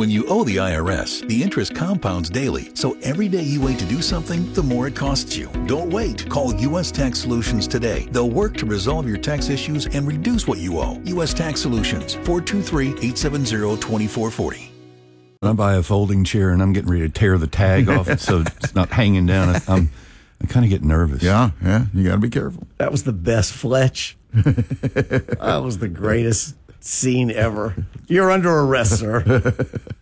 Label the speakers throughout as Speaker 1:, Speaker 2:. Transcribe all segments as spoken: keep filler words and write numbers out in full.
Speaker 1: When you owe the I R S, the interest compounds daily, so every day you wait to do something, the more it costs you. Don't wait. Call U S Tax Solutions today. They'll work to resolve your tax issues and reduce what you owe. U S Tax Solutions, four two three, eight seven zero, two four four zero.
Speaker 2: I buy a folding chair and I'm getting ready to tear the tag off so it's not hanging down. I'm, I kind of get nervous.
Speaker 3: Yeah, yeah, you got to be careful.
Speaker 4: That was the best, Fletch. That was the greatest scene ever. You're under arrest, sir.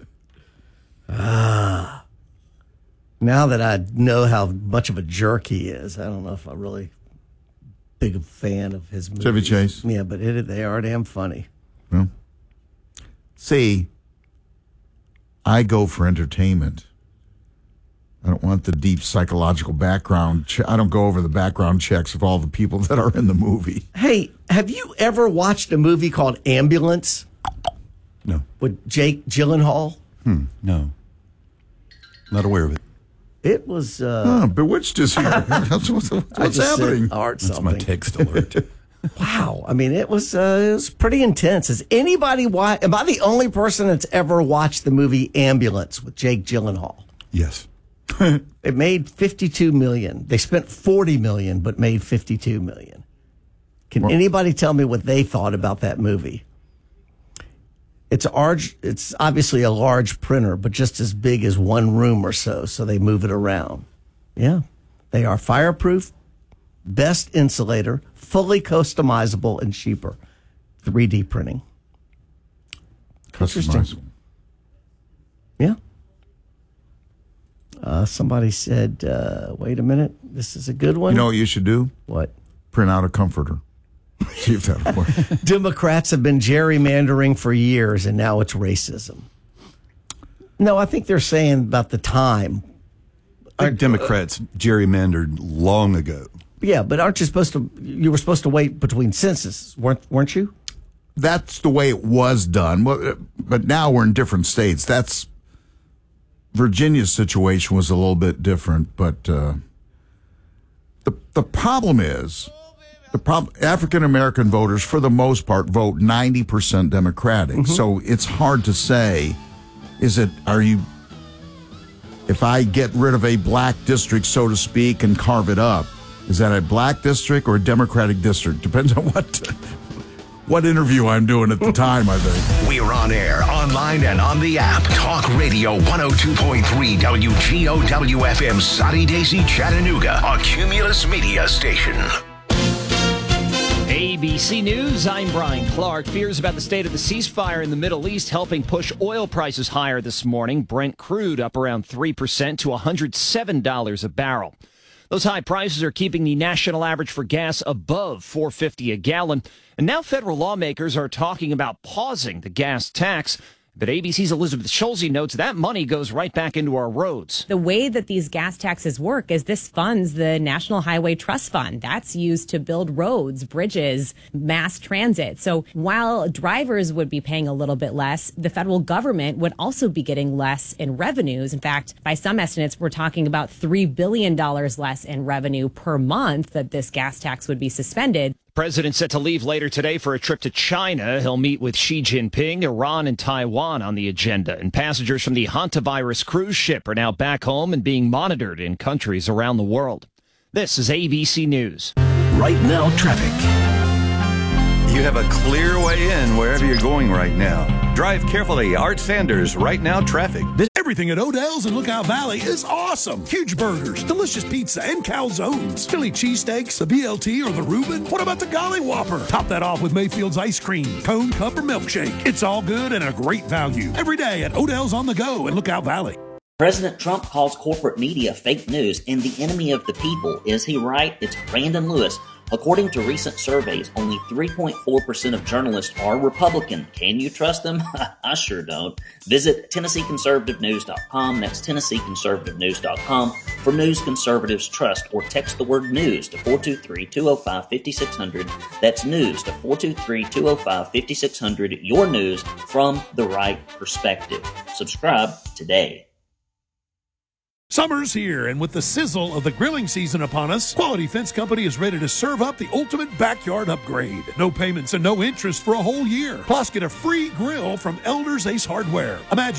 Speaker 4: Ah. Now that I know how much of a jerk he is, I don't know if I'm really big a fan of his movies.
Speaker 3: Chevy Chase.
Speaker 4: Yeah, but it, they are damn funny.
Speaker 3: Well, see, I go for entertainment. I don't want the deep psychological background. Che- I don't go over the background checks of all the people that are in the movie.
Speaker 4: Hey, have you ever watched a movie called Ambulance?
Speaker 2: No.
Speaker 4: With Jake Gyllenhaal?
Speaker 2: Hmm, no. Not aware of it.
Speaker 4: It was... Uh,
Speaker 3: Huh, Bewitched is here. what's what's,
Speaker 4: I
Speaker 3: what's
Speaker 4: just said
Speaker 3: happening?
Speaker 4: art
Speaker 2: That's
Speaker 4: something.
Speaker 2: my text alert.
Speaker 4: Wow. I mean, it was uh, it was pretty intense. Has anybody watched... Am I the only person that's ever watched the movie Ambulance with Jake Gyllenhaal?
Speaker 2: Yes.
Speaker 4: It made fifty-two million dollars. They spent forty million dollars, but made fifty-two million dollars. Can
Speaker 3: Well-
Speaker 4: anybody tell me what they thought about that movie? It's large. It's obviously a large printer, but just as big as one room or so, so they move it around. Yeah. They are fireproof, best insulator, fully customizable, and cheaper. three D printing.
Speaker 3: Customizable.
Speaker 4: Yeah. Uh, somebody said, uh, wait a minute, this is a good one.
Speaker 3: You know what you should do?
Speaker 4: What?
Speaker 3: Print out a comforter. See if that'll work.
Speaker 4: Democrats have been gerrymandering for years, and now it's racism. No, I think they're saying about the time.
Speaker 2: I think Democrats gerrymandered long ago.
Speaker 4: Yeah, but aren't you supposed to, you were supposed to wait between censuses, weren't, weren't you?
Speaker 3: That's the way it was done. Well, But now we're in different states. That's Virginia's situation was a little bit different, but uh, the the problem is the problem African American voters, for the most part, vote ninety percent Democratic. Mm-hmm. So it's hard to say. Is it? Are you? If I get rid of a black district, so to speak, and carve it up, is that a black district or a Democratic district? Depends on what. What interview I'm doing at the time, I think.
Speaker 5: We're on air, online, and on the app. Talk Radio one oh two point three W G O W F M, Soddy Daisy, Chattanooga, a Cumulus Media station.
Speaker 6: A B C News, I'm Brian Clark. Fears about the state of the ceasefire in the Middle East helping push oil prices higher this morning. Brent crude up around three percent to one hundred seven dollars a barrel. Those high prices are keeping the national average for gas above four dollars and fifty cents a gallon. And now federal lawmakers are talking about pausing the gas tax. But A B C's Elizabeth Schulze notes that money goes right back into our roads.
Speaker 7: The way that these gas taxes work is this funds the National Highway Trust Fund. That's used to build roads, bridges, mass transit. So while drivers would be paying a little bit less, the federal government would also be getting less in revenues. In fact, by some estimates, we're talking about three billion dollars less in revenue per month that this gas tax would be suspended.
Speaker 6: President set to leave later today for a trip to China. He'll meet with Xi Jinping, Iran, and Taiwan on the agenda. And passengers from the Hantavirus cruise ship are now back home and being monitored in countries around the world. This is A B C News.
Speaker 5: Right now, traffic.
Speaker 2: You have a clear way in wherever you're going right now. Drive carefully. Art Sanders, Right Now Traffic.
Speaker 8: Everything at Odell's in Lookout Valley is awesome. Huge burgers, delicious pizza, and calzones. Philly cheesesteaks, the B L T, or the Reuben. What about the Golly Whopper? Top that off with Mayfield's ice cream, cone, cup, or milkshake. It's all good and a great value. Every day at Odell's on the Go in Lookout Valley.
Speaker 9: President Trump calls corporate media fake news and the enemy of the people. Is he right? It's Brandon Lewis. According to recent surveys, only three point four percent of journalists are Republican. Can you trust them? I sure don't. Visit Tennessee Conservative News dot com. That's Tennessee Conservative News dot com for news conservatives trust, or text the word news to four two three, two oh five, five six zero zero. That's news to four two three, two oh five, five six zero zero. Your news from the right perspective. Subscribe today.
Speaker 8: Summer's here, and with the sizzle of the grilling season upon us, Quality Fence Company is ready to serve up the ultimate backyard upgrade. No payments and no interest for a whole year. Plus, get a free grill from Elders Ace Hardware. Imagine